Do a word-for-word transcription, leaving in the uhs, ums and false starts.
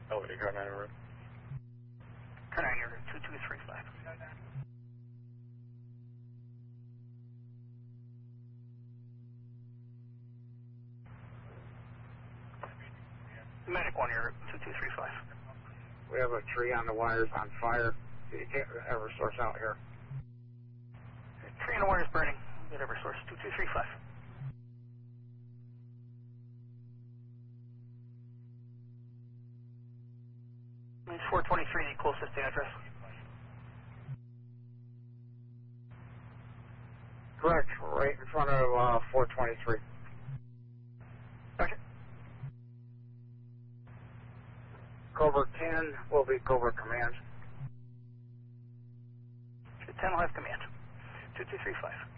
Oh, you got nine route. Turn on your two two three five. Medic one, you're two two three five. We have a tree on the wires on fire. You can't ever source out here. Tree on the wires burning. Get ever source two two three five. It's four twenty-three, the closest address. Correct, right in front of uh, four twenty-three. Roger. Cobra ten will be Cobra Command. ten will have command. two two three five.